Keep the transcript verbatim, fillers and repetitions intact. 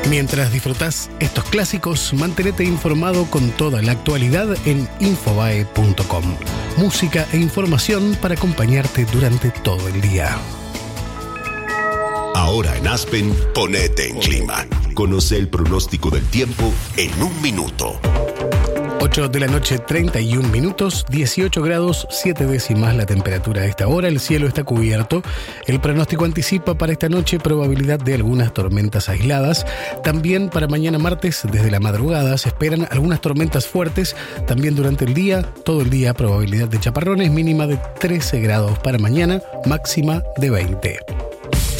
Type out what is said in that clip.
Mientras disfrutás estos clásicos, mantenete informado con toda la actualidad en infobae punto com. Música e información para acompañarte durante todo el día. Ahora en Aspen, ponete en clima. Conoce el pronóstico del tiempo en un minuto. ocho de la noche, treinta y un minutos, dieciocho grados, siete décimas la temperatura a esta hora. El cielo está cubierto. El pronóstico anticipa para esta noche probabilidad de algunas tormentas aisladas. También para mañana martes, desde la madrugada, se esperan algunas tormentas fuertes. También durante el día, todo el día, probabilidad de chaparrones, mínima de trece grados para mañana, máxima de veinte.